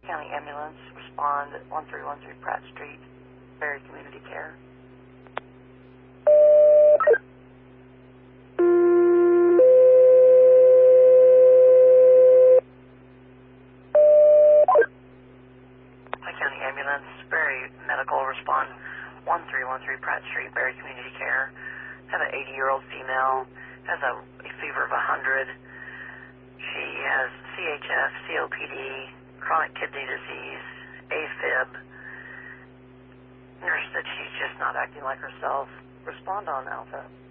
County Ambulance, respond at 1313 Pratt Street, Berry Community Care. Hi, County Ambulance, Berry Medical, respond 1313 Pratt Street, Berry Community Care. Have an 80-year-old female, has a fever of 100. She has CHF, COPD, chronic kidney disease, AFib. Nurse said she's just not acting like herself. Respond on Alpha.